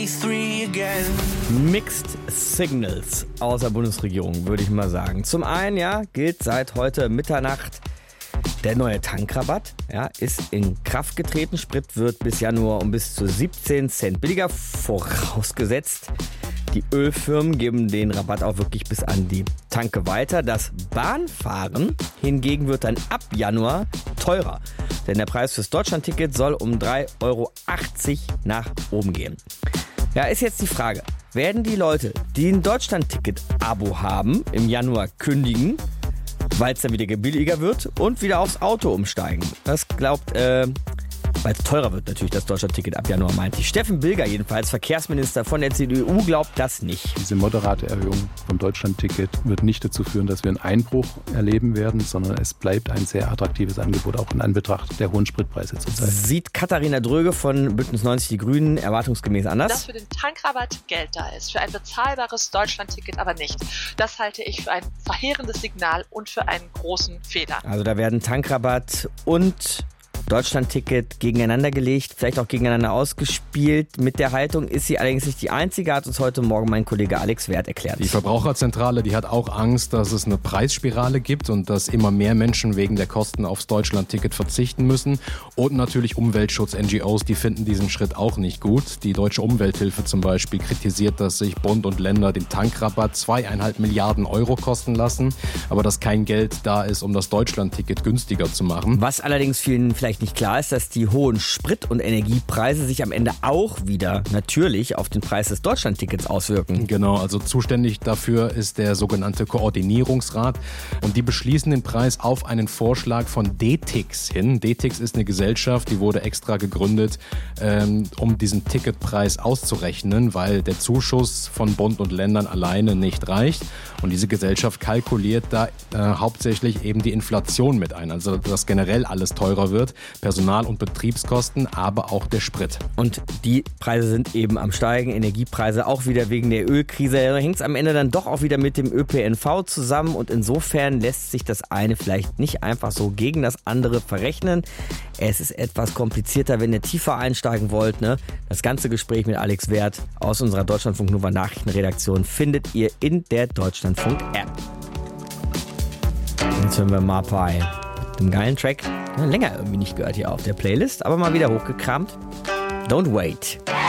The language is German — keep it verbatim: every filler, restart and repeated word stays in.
twenty-three again. Mixed Signals aus der Bundesregierung, würde ich mal sagen. Zum einen, ja, gilt seit heute Mitternacht der neue Tankrabatt. Ja, ist in Kraft getreten. Sprit wird bis Januar um bis zu siebzehn Cent billiger, vorausgesetzt. Die Ölfirmen geben den Rabatt auch wirklich bis an die Tanke weiter. Das Bahnfahren hingegen wird dann ab Januar teurer. Denn der Preis fürs Deutschlandticket soll um drei Euro achtzig nach oben gehen. Ja, ist jetzt die Frage, werden die Leute, die ein Deutschlandticket-Abo haben, im Januar kündigen, weil es dann wieder billiger wird und wieder aufs Auto umsteigen? Das glaubt, äh, weil es teurer wird natürlich das Deutschlandticket ab Januar, meint die. Steffen Bilger jedenfalls, Verkehrsminister von der C D U, glaubt das nicht. Diese moderate Erhöhung vom Deutschlandticket wird nicht dazu führen, dass wir einen Einbruch erleben werden, sondern es bleibt ein sehr attraktives Angebot, auch in Anbetracht der hohen Spritpreise zurzeit. Sieht Katharina Dröge von Bündnis neunzig Die Grünen erwartungsgemäß anders? Dass für den Tankrabatt Geld da ist, für ein bezahlbares Deutschlandticket aber nicht. Das halte ich für ein verheerendes Signal und für einen großen Fehler. Also da werden Tankrabatt und Deutschlandticket gegeneinander gelegt, vielleicht auch gegeneinander ausgespielt. Mit der Haltung ist sie allerdings nicht die einzige, hat uns heute Morgen mein Kollege Alex Werth erklärt. Die Verbraucherzentrale, die hat auch Angst, dass es eine Preisspirale gibt und dass immer mehr Menschen wegen der Kosten aufs Deutschlandticket verzichten müssen. Und natürlich Umweltschutz-N G Os, die finden diesen Schritt auch nicht gut. Die Deutsche Umwelthilfe zum Beispiel kritisiert, dass sich Bund und Länder den Tankrabatt zweieinhalb Milliarden Euro kosten lassen, aber dass kein Geld da ist, um das Deutschlandticket günstiger zu machen. Was allerdings vielen vielleicht nicht klar ist, dass die hohen Sprit- und Energiepreise sich am Ende auch wieder natürlich auf den Preis des Deutschlandtickets auswirken. Genau, also zuständig dafür ist der sogenannte Koordinierungsrat und die beschließen den Preis auf einen Vorschlag von D T X hin. D T X ist eine Gesellschaft, die wurde extra gegründet, ähm, um diesen Ticketpreis auszurechnen, weil der Zuschuss von Bund und Ländern alleine nicht reicht. Und diese Gesellschaft kalkuliert da äh, hauptsächlich eben die Inflation mit ein, also dass generell alles teurer wird. Personal- und Betriebskosten, aber auch der Sprit. Und die Preise sind eben am Steigen, Energiepreise auch wieder wegen der Ölkrise. Da hängt es am Ende dann doch auch wieder mit dem Ö P N V zusammen und insofern lässt sich das eine vielleicht nicht einfach so gegen das andere verrechnen. Es ist etwas komplizierter, wenn ihr tiefer einsteigen wollt. Ne? Das ganze Gespräch mit Alex Werth aus unserer Deutschlandfunk Nova Nachrichtenredaktion findet ihr in der Deutschlandfunk-App. Jetzt hören wir Marpai. Einen geilen Track. Länger irgendwie nicht gehört hier auf der Playlist, aber mal wieder hochgekramt. Don't Wait.